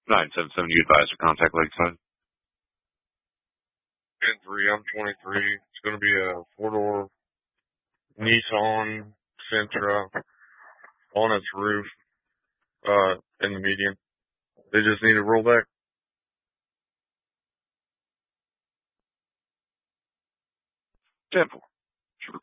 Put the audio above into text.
977, you advise to contact Lakeside. 10-3, I'm 23. It's going to be a four-door Nissan Sentra on its roof, in the median. They just need a rollback. Temple.